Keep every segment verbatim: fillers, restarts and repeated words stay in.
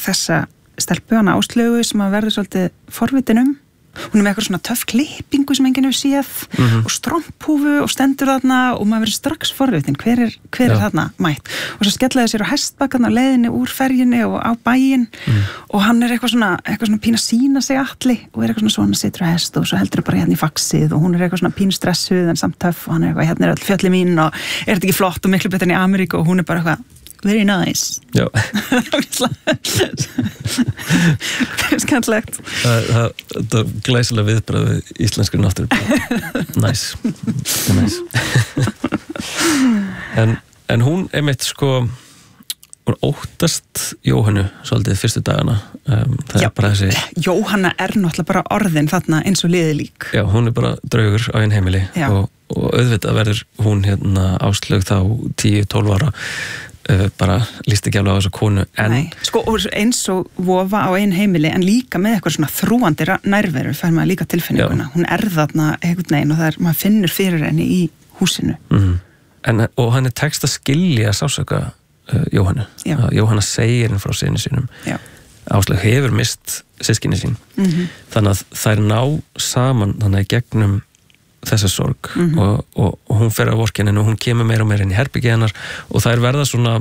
þessa stelpu hana Áslaugu sem að verður svolítið forvitin um. Hún er með eitthvað svona töff klippingu sem enginn hefur séð mm-hmm. og stromphúfu og stendur þarna og maður verður strax forvitin hver er, hver er þarna mætt og svo skellaði sér á hestbakkan á leiðinni úr ferjunni og á bæinn mm. og hann er eitthvað svona, eitthvað svona pína sína sig alli og er eitthvað svona svona situr á hest og svo heldur það bara hérna í faxið og hún er eitthvað svona pínu stressuð en samt töff og hann er eitthvað hérna er all fjöllin mín og er þetta ekki flott og miklu betur en í Ameríku og hún er bara eitthvað very nice. Já. Skemmtilegt. Það er glæsilega viðbragð við íslenskri náttúru. Nice. Nice. en, en hún einmitt sko hún óttast Jóhannu svolítið fyrstu dagana. Um, það Já, er bara þessi... Jóhanna er náttúrulega bara orðin þarna eins og liði lík. Já, hún er bara draugur á einn heimili og, og auðvitað verður hún hérna Áslaug þá tíu til tólf ára Uh, bara líst ekki alveg á þessu konu en... Nei, sko eins og vofa á einn heimili en líka með eitthvað svona þrúandi nærveru fær maður líka tilfinninguna. Já. Hún er þarna einhvern veginn og það er, maður finnur fyrir henni í húsinu. Mm. En, og hann er tekst að skilja sásöka uh, Jóhannu. Já. Uh, Jóhanna segir henni frá syni sínum. Já. Áslaug hefur mist systkini sín. Mm-hmm. Þannig að þær ná saman þannig að gegnum þessa sorg mm-hmm. og, og, og hún fer á vorkeninu og hún kemur meira og meira inn í herbergið hennar og það er verða svona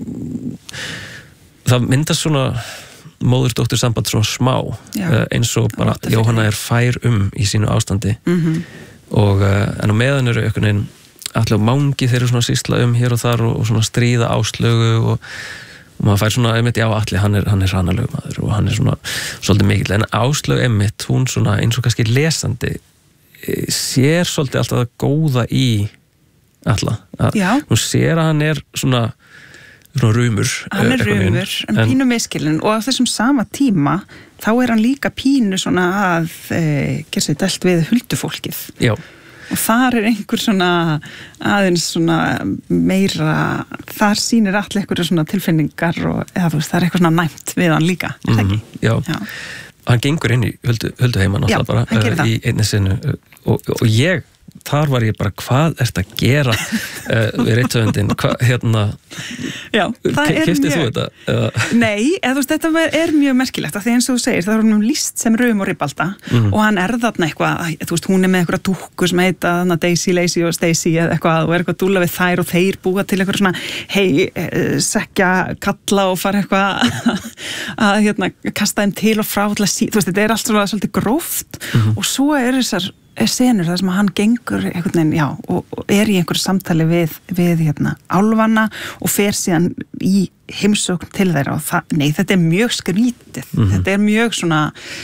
það myndast svona móður-dóttur samband svona smá uh, eins og bara Jóhanna er fær um í sínu ástandi mm-hmm. og uh, en á meðan eru einhvern veginn allir mangi þeir eru svona sýsla um hér og þar og, og svona stríða Áslaugu og, og maður fær svona einmitt já allir hann er, hann er hranalegu maður og hann er svona svolítið mikill en Áslaug einmitt hún svona eins og kannski lesandi sér svolítið alltaf að góða í alla. Hún sér að hann er svona, svona rumur. Hann er rumur, en pínu miskilinn og á þessum sama tíma þá er hann líka pínu svona að e, gera sér dælt við huldufólkið. Já. Og þar er einhver svona aðeins svona meira, þar sýnir allir einhverju svona tilfinningar og eða þú veist, það er eitthvað svona næmt við hann líka, er það ekki? Já. Já. Hann gengur inn í höldu, höldu heimann Já, bara uh, í einni sinu uh, og, og ég, þar var ég bara hvað ert að gera uh, við rithöfundin, hvað hérna Já, það er kiftið mjög þú þetta? Uh, Nei, eða þú veist, þetta er mjög merkilegt af því eins og þú segir, það er hún lýst sem rum og ribalda mm. og hann er þarna eitthvað þú veist, hún er með eitthvað dúkku sem heita þarna Daisy, Lacey og Stacy eða eitthvað og er eitthvað dúlla við þær og þeir búa til eitthvað svona hei, sekja kalla og fara eitthvað að hérna, kasta þeim til og frá til að sí, þú veist, þetta er allt svona svolítið gróft mm. og svo er þessar senur þar sem hann gengur einhvern veginn, já, og, og er í einhverju samtali við, við hérna, álfana og fer síðan í heimsókn til þeirra og það, nei, þetta er mjög skrítið, mm-hmm. þetta er mjög svona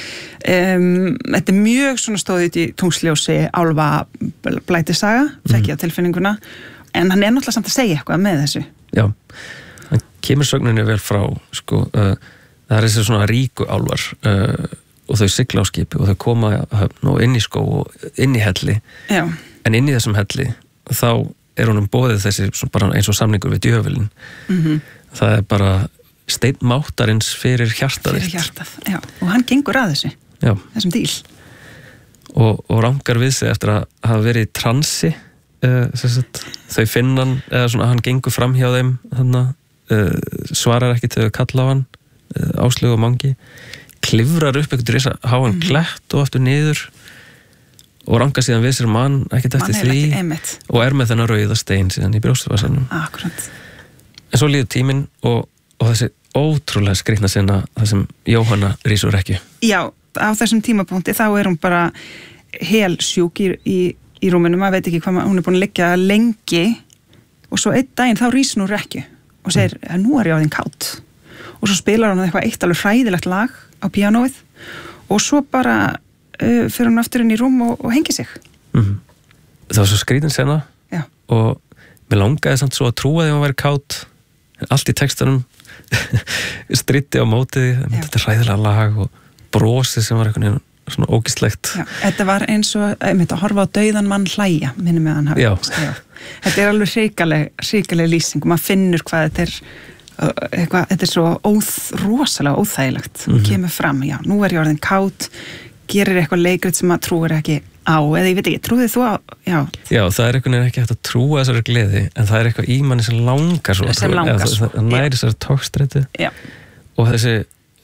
um, þetta er mjög svona stóðið í tungsljósi álfa blætisaga, þekki mm-hmm. á tilfinninguna en hann er náttúrulega samt að segja eitthvað með þessu. Já, hann kemur sögninni vel frá, sko, uh, það er þessi svona ríku álfar uh, og þau sigla á skipi og þau koma og inn í skó og inn í helli Já. En inn í þessum helli þá er honum boðið þessi bara eins og samningur við djöfulin mm-hmm. það er bara steinmáttarins fyrir hjartað fyrir hjartað, já, og hann gengur að þessu já. Þessum díl og, og rangar við sig eftir að hafa verið í transi uh, sagt, þau finna hann eða svona hann gengur fram hjá þeim hana, uh, svarar ekki til að kalla á hann uh, Áslaug og Mangi klifrar upp eitthvað risa háan klett og aftur niður og rangar síðan við sér mann ekkert eftir því ekki, og er með þennan rauða stein síðan í brjóstvasanum. Akkurat. En svo líður tíminn og, og þessi ótrúlega skrýtna sena það sem Jóhanna rís úr ekki. Já, á þessum tímapunkti þá er hún bara hel sjúk í, í, í rúminu, maður veit ekki hvað maður, hún er búin að liggja lengi og svo einn daginn þá rís hún úr ekki og segir, mm. nú er ég á þinn kátt og svo spilar hún eitthvað eitt alveg hræðilegt lag á píanóið og svo bara uh, fyrir hún aftur inn í rúm og, og hengi sig. Mm-hmm. Það var svo skrítin sena Já. Og mér langaði samt svo að trúa því að hún væri kátt allt í textanum stritti á mótið þetta er hræðilega lag og brosið sem var eitthvað svona ógíslegt. Já, þetta var eins og einmitt að horfa á dauðan mann hlæja minnum með hann hafi. Já. Þetta er alveg hrikaleg, hrikaleg lýsing og maður finnur hvað þetta er eitthvað, þetta er svo óð, rosalega óþægilegt mm-hmm. kemur fram, já, nú er ég orðin kátt gerir eitthvað leikrit sem maður trúir ekki á, eða ég veit ekki, trúið þú á já, já það er eitthvað ekki hægt að trúa þessari gleði, en það er eitthvað í manni sem langar svo sem langar svo, það næri þessari tókstrætu já. Og þessi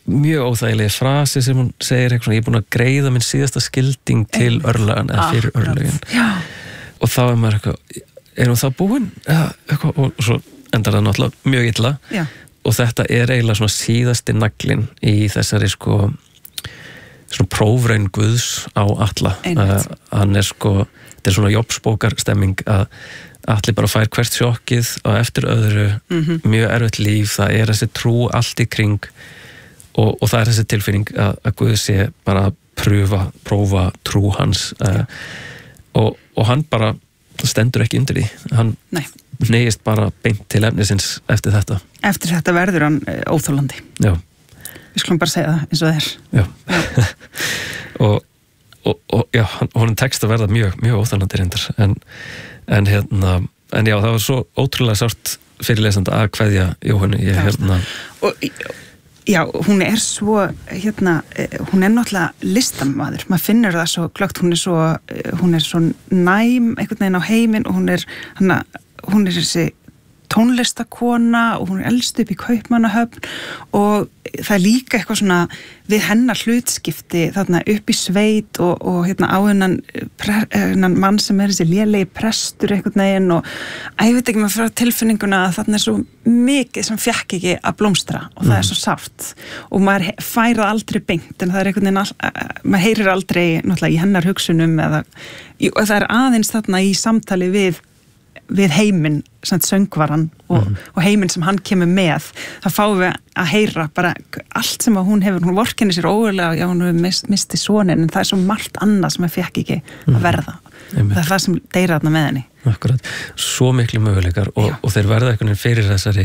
mjög óþægilegi frasi sem hún segir eitthvað, ég er búin að greiða minn síðasta skilding til örlagan eða fyrir örlagin og þá er maður eitthvað, er hún það búin? Ja, eitthvað, og svo endar það náttúrulega mjög illa Já. Og þetta er eiginlega svona síðasti naglinn í þessari sko svona prófraun Guðs á Atla uh, hann er sko, þetta er svona jobbsbókar stemming að Atli bara fær hvert sjokkið og eftir öðru mm -hmm. mjög erfitt líf, það er þessi trú allt í kring og, og það er þessi tilfinning að, að Guð sé bara að pröfa, prófa trú hans uh, og, og hann bara stendur ekki undir því, hann Nei. Neyist bara beint til efnisins eftir þetta. Eftir þetta verður hann óþolandi. Já. Við skulum bara segja það eins og það er. Já. Já. og, og, og já, honum tekst að verða mjög, mjög óþolandi reyndar, en, en hérna, en já, það var svo ótrúlega sárt fyrir lesanda að kveðja Jóhannu, ég hérna. Og já, hún er svo, hérna, hún er náttúrulega listamaður, maður finnur það svo glöggt, hún er svo, hún er svo næm einhvern veginn á heiminn og hún er, hana, hún er þessi tónlistakona og hún er elst upp í Kaupmannahöfn og það er líka eitthvað svona við hennar hlutskipti þarna upp í sveit og, og hérna á hennan, pre, hennan mann sem er þessi lélegi prestur einhvern veginn og að ég veit ekki maður frá tilfinninguna að þarna er svo mikið sem fekk ekki að blómstra og það mm. er svo sárt og maður færað aldrei beint en það er einhvern veginn all, maður heyrir aldrei náttúrulega í hennar hugsunum eða og það er aðeins þarna í samtali við við heiminn, svona söngvaran og, mm. og heiminn sem hann kemur með það fáum við að heyra bara allt sem að hún hefur, hún vorkenni sér ógurlega já, hún hefur mist, misti sonin en það er svo margt annað sem að fekk ekki mm. að verða mm. það er það sem deyra þarna með henni Akkurat, svo miklu möguleikar og, og þeir verða einhvern veginn fyrir þessari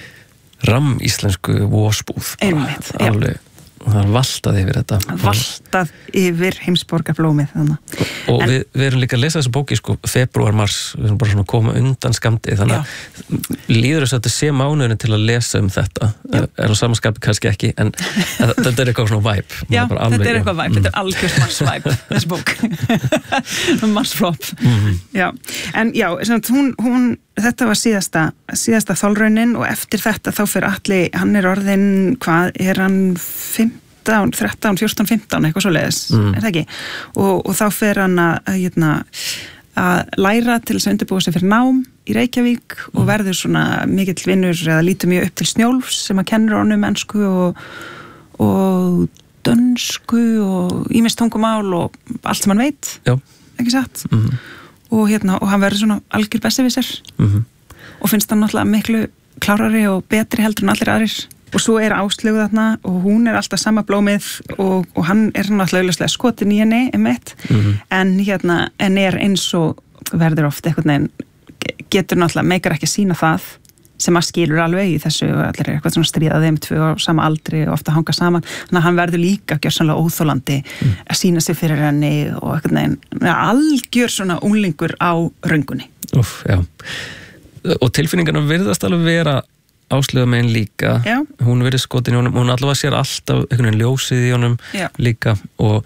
ramíslensku vósbúð Einmitt, alveg og það er valtað yfir þetta valtað yfir heimsborgarblómið þannig. og en, við, við erum líka að lesa þessu bóki sko, februar, mars, við erum bara svona að koma undan skamdi þannig að líður þess að þetta sé mánuðin til að lesa um þetta já. Er á samanskapi kannski ekki en þetta er eitthvað svona væp já, þetta alveg, er eitthvað væp, mm. þetta er algjörð marsvæp þessi bók marsflop mm. já, en já, hún, hún þetta var síðasta, síðasta þolraunin og eftir þetta þá fyrir Atli, hann er orðin, hvað, er hann fimmtán, þrettán, fjórtán, fimmtán, eitthvað svo leiðis, mm. er það ekki? Og, og þá fyrir hann að, hérna, að læra til þess að undirbúa sig fyrir nám í Reykjavík mm. og verður svona mikill vinnur eða lítur mjög upp til Snjólfs sem að kennur honum ensku og, og dönsku og ýmis tungumál og allt sem hann veit, Já. Ekki satt? Mm. Og, hérna, og hann verður svona algjör besserwisser mm-hmm. og finnst hann náttúrulega miklu klárari og betri heldur en allir aðrir og svo er Áslaugu þarna og hún er alltaf sama blómið og, og hann er náttúrulega augljóslega skotin í henni einmitt, mm-hmm. en, hérna, en er eins og verður oft einhvern veginn getur náttúrulega meikar ekki að sína það sem að skilur alveg í þessu og allir er eitthvað svona stríðað þeim tvö á sama aldri og ofta hanga saman, þannig að hann verður líka gjörsamlega óþolandi mm. að sína sig fyrir henni og eitthvað neginn algjör svona unglingur á röngunni. Úf, já. Og tilfinningarna virðast alveg vera Áslaugu megin líka, já. Hún verður skotin í honum, hún allavega sér alltaf einhvern veginn ljósið í honum já. Líka og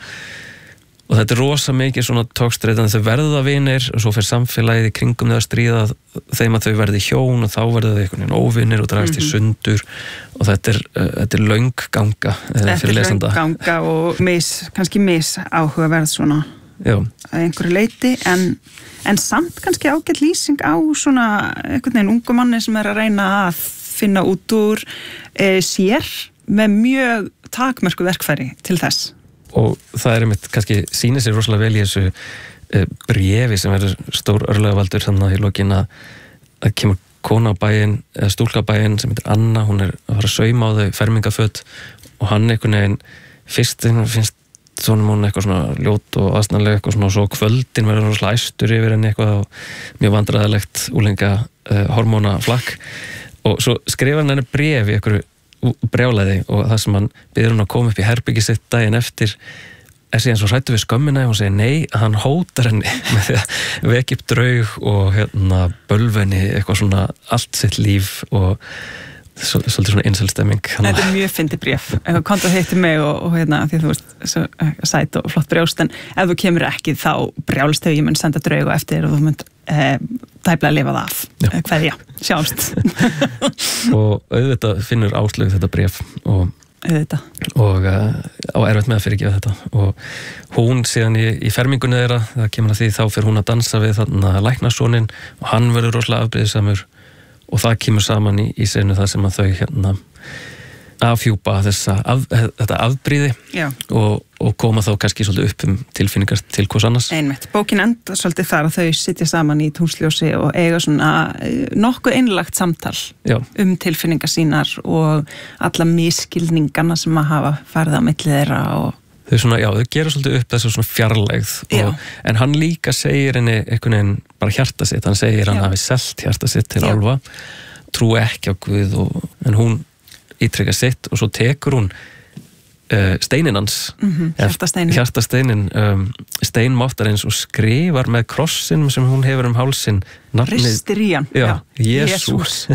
Og þetta er rosa mikið svona tókstreit en þau verða vinir og svo fyrir samfélagið í kringum þau að stríða þeim að þau verði hjón og þá verða þau einhvern veginn óvinir og dragast mm-hmm. í sundur og þetta er, uh, þetta er löng ganga Þetta er löng ganga og mis, kannski mis áhugaverð svona Já. Að einhverju leiti en, en samt kannski ágætt lýsing á svona einhvern veginn ungu manni sem er að reyna að finna út úr e, sér með mjög takmörku verkfæri til þess og það er einmitt kannski sýnir sér rosalega vel í þessu uh, bréfi sem er stór örlagavaldur þannig í lokin að, að kemur kona á bæinn, eða stúlka á bæinn sem heitir Anna, hún er að fara að sauma á þau fermingaföt og hann einhvern veginn fyrst finnst svona hún eitthvað svona ljót og aðsnarlega eitthvað svona og svo kvöldin verður rosalega æstur yfir henni eitthvað og mjög vandræðalegt úlinga uh, hormónaflakk og svo skrifar hann henni bréfi einhverju brjálæði og það sem hann biður hann að koma upp í herbyggi sitt daginn eftir er síðan svo hrættu við skömmina og hann segir nei, hann hótar henni með því að vekja upp draug og hérna bölvenni eitthvað svona allt sitt líf og svolítið svona inselstemming. Þetta er mjög fyndið bréf. Kontu að hitti mig og, og hérna því að þú veist svo sæt og flott brjóst en ef þú kemur ekki þá brjálst þau ég mun senda draug og eftir og þú mun eh, tæplega að lifa það af. Hverja, sjáumst. Og auðvitað finnur Áslaugu þetta bréf og auðvitað. og uh, á erfitt með að fyrirgefa þetta og hún síðan í, í fermingunni þeirra, það kemur að því þá fyrir hún að dansa við þarna læknasoninn og hann verður rosalega afbrýðisamur og það kemur saman í, í senu það sem að þau hérna afhjúpa þessa af, þetta afbrýði og, og koma þá kannski svolítið upp um tilfinningar til hvers annars. Einmitt, bókin enda svolítið þar að þau sitja saman í túnsljósi og eiga svona nokkuð einlagt samtal Já. um tilfinningar sínar og alla miskilningana sem að hafa farið á milli þeirra og þau svona, já, þau gera svolítið upp þessu svona fjarlægð og, en hann líka segir henni einhvern veginn bara hjarta sitt, hann segir hann hafi selt hjarta sitt til Álfa, trúi ekki á Guð og, en hún ítrekka sitt og svo tekur hún uh, steinin hans mm-hmm, hjartasteinin, hjartasteinin um, steinmáttarins og skrifar með krossin sem hún hefur um hálsin ristir í hann já, Jesús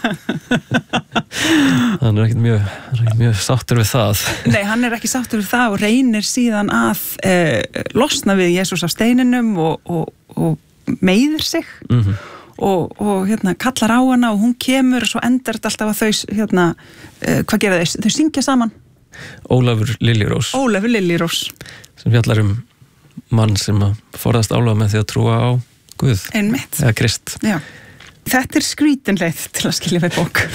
hann er ekkert mjög, mjög sáttur við það nei, hann er ekki sáttur við það og reynir síðan að uh, losna við Jesús af steininum og, og, og meiðir sig mhm og, og hérna, kallar á hana og hún kemur og svo endar þetta alltaf að þau hérna, uh, hvað gera þau? Þau syngja saman Ólafur Liljurós Ólafur Liljurós sem fjallar um mann sem að forðast Álfa með því að trúa á Guð Einmitt. eða Krist Já. Þetta er skrítin leið til að skilja við bók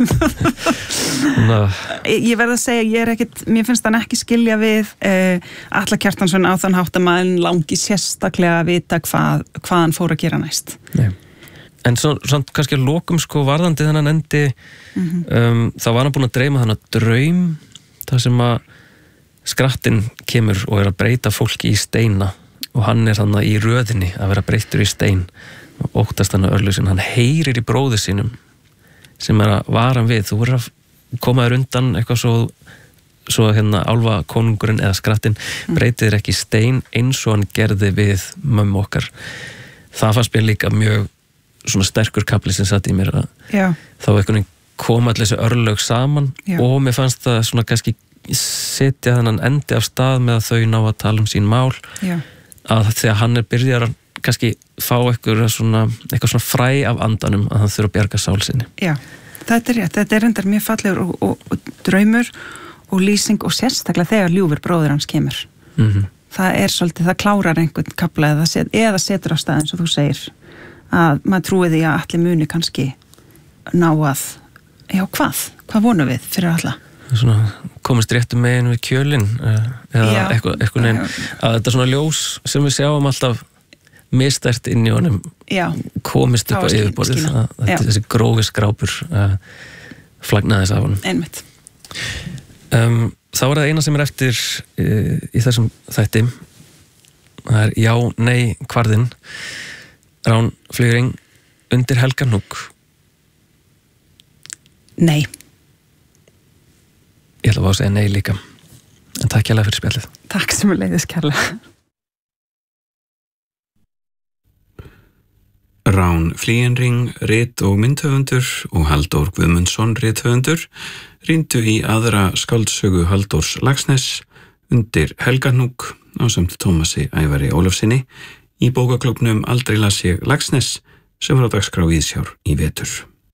ég verð að segja ég er ekkit, mér finnst hann ekki skilja við uh, Atla Kjartansson á þann hátt að maður langi sérstaklega að vita hvað, hvað hann fór að gera næst Nei En svo, samt kannski að lokum sko varðandi þennan endi mm-hmm. um, þá var hann búinn að dreyma þennan draum þar sem að skrattinn kemur og er að breyta fólki í steina og hann er þannig í röðinni að vera breyttur í stein og óttast hann að örlösin, hann heyrir í bróði sínum sem er að vara hann við, þú verður að koma þér undan eitthvað svo, svo hérna Álfa konungurinn eða skrattinn mm. breytir ekki í stein eins og hann gerði við mömmu okkar það fannst mér líka mjög svona sterkur kapli sem satt í mér að Já. þá einhvern veginn koma allir þessu örlög saman Já. og mér fannst það svona kannski setja þennan endi af stað með að þau ná að tala um sín mál Já. að þegar hann er byrjar að kannski fá eitthvað svona, eitthvað svona fræ af andanum að hann þurfa að bjarga sál sinni Já, þetta er rétt, þetta er endar mjög fallegur og, og, og draumur og lýsing og sérstaklega þegar ljúfur bróðir hans kemur mm-hmm. það er svolítið, það klárar einhvern kapla eða, set, eða setur á stað eins og þú segir að maður trúi því að allir muni kannski ná að já hvað, hvað vonum við fyrir alla svona komist réttum megin við kjölinn eða já, eitthvað, eitthvað neinn að þetta svona ljós sem við sjáum alltaf mistært inn í honum já, komist upp á yfirborðið að, að þessi grófi skrápur uh, flagnaði þess af honum einmitt um, þá er það eina sem er eftir uh, í þessum þætti það er já, nei, hvarðinn Rán Flygring undir Helganúk Nei Ég ætla að segja nei líka en takk kærlega fyrir spjallið Takk sem er leiðis kærlega Rán Flygring, rit og myndhöfundur og Halldór Guðmundsson, rithöfundur rýndu í aðra skáldsögu Halldórs Laxness undir Helganúk ásamt Tómasi Ævari Ólafssyni í bókaklúbbnum Aldrei las ég Laxness sem var á dagskrá Víðsjár í vetur.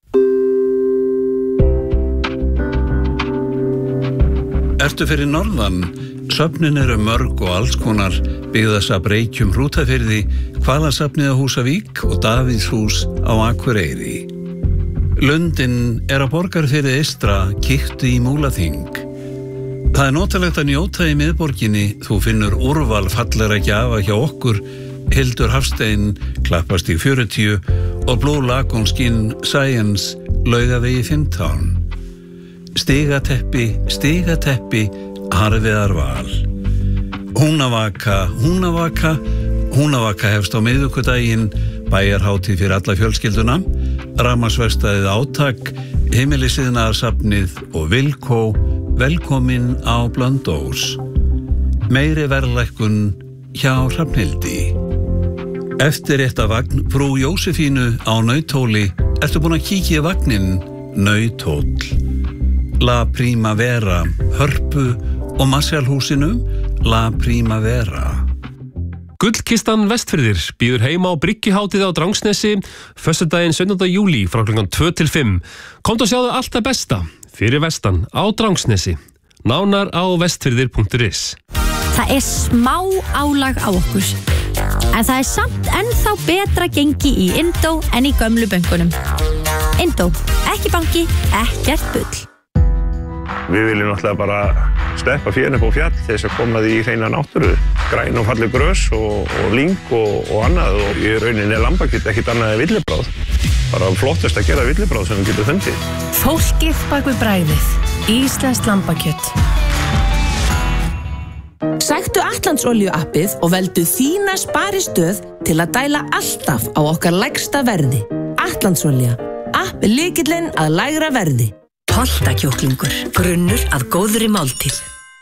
Ertu fyrir norðan? Söfnin eru mörg og alls konar byggðasafn Reykjum Hrútafirði, Hvalasafnið á Húsavík og Davíðshús á Akureyri. Lundin er á Borgarfirði eystra, kíktu í Múlaþing. Það er notalegt að njóta í miðborginni, þú finnur úrval fallegra gjafa hjá okkur, Hildur Hafstein, Klappastíg fjörutíu og Blue Lagoon Skin Science, Laugavegi fimmtán. Stigateppi, stigateppi, Harfiðar Val. Húnavaka, húnavaka, húnavaka hefst á miðvikudaginn, bæjarhátíð fyrir alla fjölskylduna, rafmagnsverkstæðið Átak, Heimilisiðnaðarsafnið og Vilkó, velkomin á Blönduós. Meiri verðlækkun hjá Hrafnhildi. Eftir eitt af vagn frú Jósefínu á Nauthóli, ertu búin að kíkja í vagnin Nauthól. La Primavera, Hörpu og Marshallhúsinu, La Primavera. Gullkistan Vestfirðir býður heima á Bryggjuhátíð á Drangsnesi föstudaginn sautjánda júlí frá klukkan tvö til fimm. Komdu að sjá það allt það besta fyrir vestan á Drangsnesi. Nánar á vestfirðir punktur is. Það er smá álag á okkur, en það er samt ennþá betra gengi í Indó en í gömlu bönkunum. Indó, ekki banki, ekkert bull. Við viljum náttúrulega bara steppa fjörn upp á fjall til þess að koma því í hreina náttúru. Græn og falleg grös og, og lyng og, og annað og í rauninni er lambakjöt ekkert annað en villibráð. Bara flottast að gera villibráð sem við getum fundið. Fólkið bak við bragðið. Íslenskt lambakjöt. Sæktu Atlantsolíu appið og veldu þína sparistöð til að dæla alltaf á okkar lægsta verði. Atlantsolía. App er lykillinn að lægra verði. Holtakjúklingur, grunnur að góðri máltíð.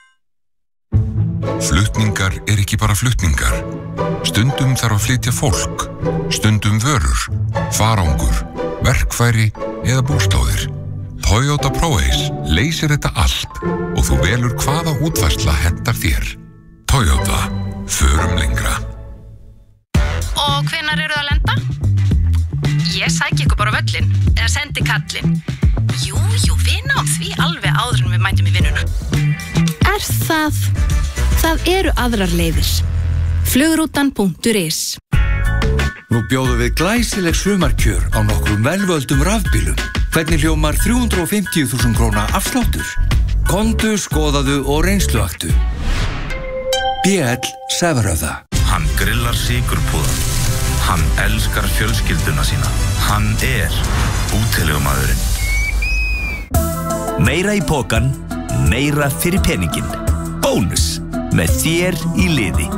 Flutningar er ekki bara flutningar. Stundum þarf að flytja fólk, stundum vörur, farangur, verkfæri eða búslóðir. Toyota ProAce leysir þetta allt og þú velur hvaða útfærsla hentar þér. Toyota, förum lengra. Og hvenær eru það að lenda? Ég sæki ykkur bara völlin, eða sendi kallin. Jú, jú, við náum því alveg áður en við mætum í vinnuna. Er það? Það eru aðrar leiðir. Flugrútan punktur is. Nú bjóðum við glæsileg sumarkjör á nokkrum velvöldum rafbílum. Hvernig hljómar þrjú hundruð og fimmtíu þúsund króna afsláttur? Komdu, skoðaðu og reynsluaktu. B L Severöða. Hann grillar sykurpúðan. Hann elskar fjölskylduna sína. Hann er útilegumaðurinn. Meira í pokan, meira fyrir peningin. Bónus, með þér í liði.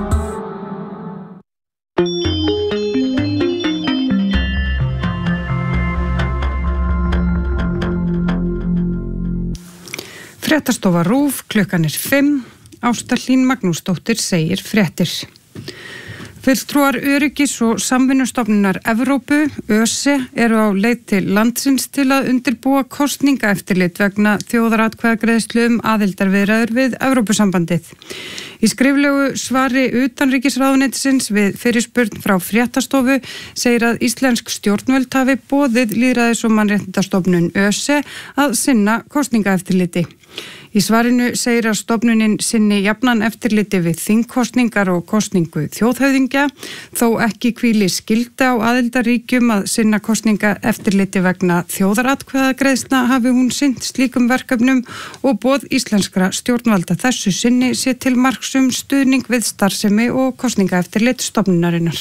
Fréttastofa RÚV, klukkan er fimm. Ásta Hlín Magnúsdóttir segir fréttir. Fulltrúar öryggis- og samvinnustofnunar Evrópu, ÖSE, eru á leið til landsins til að undirbúa kosningaeftirlit vegna þjóðaratkvæðagreiðslu um aðildarviðræður við Evrópusambandið. Í skriflegu svari utanríkisráðuneytisins við fyrirspurn frá fréttastofu segir að íslensk stjórnvöld hafi boðið lýðræðis- og mannréttindastofnun ÖSE að sinna kosningaeftirliti. Í svarinu segir að stofnunin sinni jafnan eftirliti við þingkosningar og kosningu þjóðhöfðingja, þó ekki hvíli skylda á aðildarríkjum að sinna kosningaeftirliti vegna þjóðaratkvæðagreiðslna hafi hún sinnt slíkum verkefnum og boð íslenskra stjórnvalda þessu sinni sé til marks um stuðning við starfsemi og kosningaeftirlit stofnunarinnar.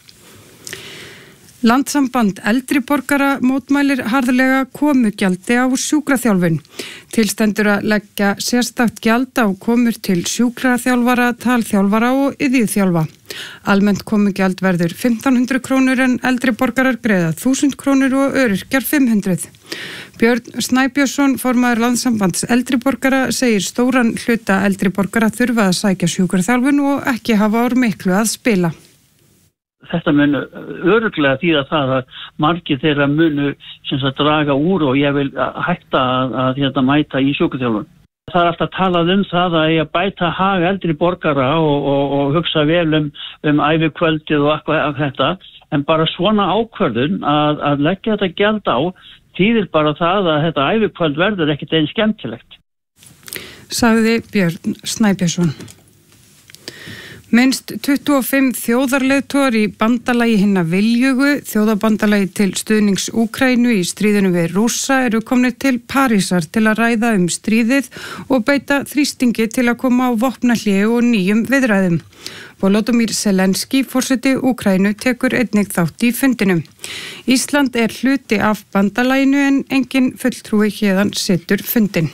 Landssamband eldri borgara mótmælir harðlega komugjaldi á sjúkraþjálfun. Tilstendur að leggja sérstakt gjald á komur til sjúkraþjálfara, talþjálfara og iðjuþjálfa. Almennt komugjald verður fimmtán hundruð krónur en eldri borgarar greiða þúsund krónur og öryrkjar fimm hundruð. Björn Snæbjörnsson, formaður Landssambands eldri borgara, segir stóran hluta eldri borgara þurfa að sækja sjúkraþjálfun og ekki hafa úr miklu að spila. Þetta munu örugglega þýða það að margir þeirra munu sem sagt draga úr og ég vil hætta að, að þetta mæta í sjúkraþjálfun. Það er alltaf talað um það að ég bæta hag eldri borgara og, og, og hugsa vel um, um ævikvöldið og eitthvað þetta, en bara svona ákvörðun að, að leggja þetta gjald á þýðir bara það að þetta ævikvöld verður ekkert eins skemmtilegt. Sagði Björn Snæbjörnsson. Minnst tuttugu og fimm þjóðarleiðtogar í bandalagi hinna viljugu, þjóðabandalagi til stuðnings Úkraínu í stríðinu við Rússa, eru komnir til Parísar til að ræða um stríðið og beita þrýstingi til að koma á vopnahléi og nýjum viðræðum. Volodymyr Zelenský, forseti Úkraínu, tekur einnig þátt í fundinum. Ísland er hluti af bandalaginu en engin fulltrúi héðan situr fundin.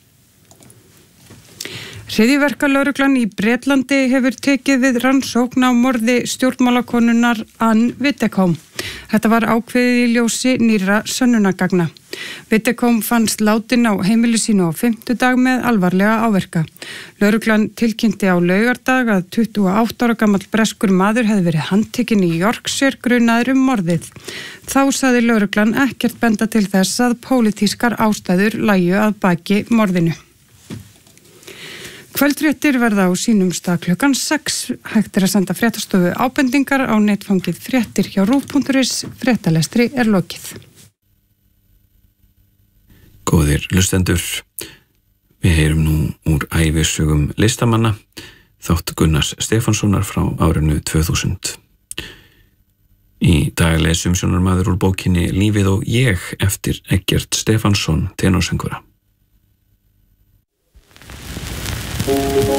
Hryðjuverkalögreglan í Bretlandi hefur tekið við rannsókn á morði stjórnmálakonunnar Ann Widdecombe. Þetta var ákveðið í ljósi nýrra sönnunargagna. Widdecombe fannst látin á heimili sínu á fimmtudag með alvarlega áverka. Lögreglan tilkynnti á laugardag að tuttugu og átta ára gamall breskur maður hefði verið handtekinn í Yorkshire grunaður um morðið. Þá sagði lögreglan ekkert benda til þess að pólitískar ástæður lægju að baki morðinu. Kvöldfréttir verða á sínum stað klukkan sex. Hægt er að senda fréttastofu ábendingar á netfangið fréttir hjá rúv punktur is. Fréttalestri er lokið. Góðir hlustendur, við heyrum nú úr ævisögum listamanna, þátt Gunnars Stefánssonar frá árinu tvö þúsund. Í dag les umsjónarmaður úr bókinni Lífið og ég eftir Eggert Stefánsson tenorsöngvara.